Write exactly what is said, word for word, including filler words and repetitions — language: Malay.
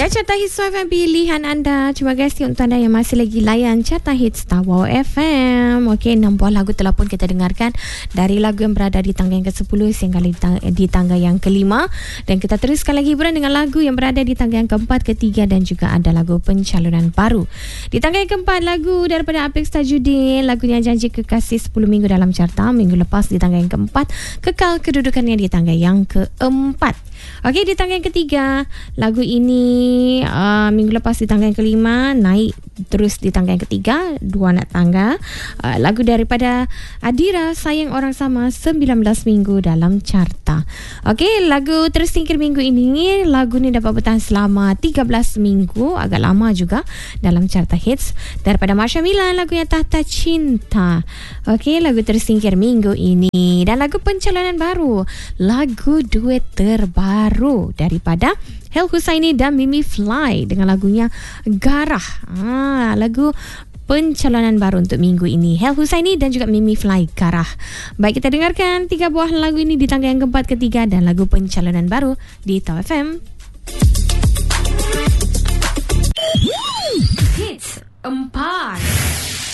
Ya, Carta Hits F M pilihan anda. Terima kasih untuk anda yang masih lagi layan Carta Hits Tawau F M. Okey, enam buah lagu telah pun kita dengarkan dari lagu yang berada di tangga yang ke sepuluh sehingga di tangga yang kelima. Dan kita teruskan lagi hiburan dengan lagu yang berada di tangga yang keempat, ketiga dan juga ada lagu pencalonan baru. Di tangga yang keempat, lagu daripada Apex Tajudin, lagunya Janji Kekasih sepuluh minggu dalam carta. Minggu lepas di tangga yang keempat, kekal kedudukannya di tangga yang keempat. Okey, di tangga yang ketiga, lagu ini uh, minggu lepas di tangga yang kelima, naik terus di tangga yang ketiga, dua nak tangga. Uh, lagu daripada Adira, Sayang Orang Sama, sembilan belas minggu dalam carta. Okey, lagu tersingkir minggu ini, lagu ni dapat bertahan selama tiga belas minggu, agak lama juga dalam carta hits. Daripada Marsha Milan, lagunya Tahta Cinta. Okey, lagu tersingkir minggu ini. Dan lagu pencalonan baru, lagu duet terbaru daripada Hel Husaini dan Mimi Fly dengan lagunya Garah. Ah, lagu pencalonan baru untuk minggu ini, Hel Husaini dan juga Mimi Fly, Garah. Baik, kita dengarkan tiga buah lagu ini di tangga yang keempat, ketiga dan lagu pencalonan baru di Tawau F M. Hits empat.